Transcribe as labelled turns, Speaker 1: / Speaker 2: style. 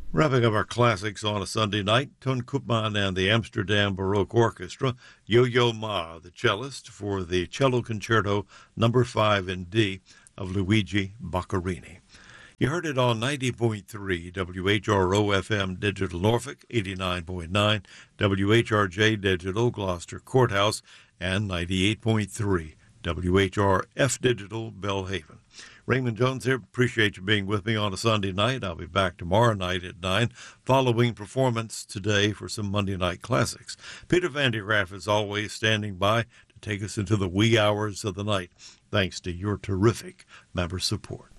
Speaker 1: Wrapping up our classics on a Sunday night, Ton Koopman and the Amsterdam Baroque Orchestra, Yo-Yo Ma, the cellist, for the Cello Concerto No. 5 in D of Luigi Boccherini. You heard it on 90.3 WHRO-FM Digital Norfolk, 89.9 WHRJ Digital Gloucester Courthouse, and 98.3 WHRF Digital Belhaven. Raymond Jones here. Appreciate you being with me on a Sunday night. I'll be back tomorrow night at 9, following performance today for some Monday night classics. Peter Van de Graaff is always standing by to take us into the wee hours of the night, thanks to your terrific member support.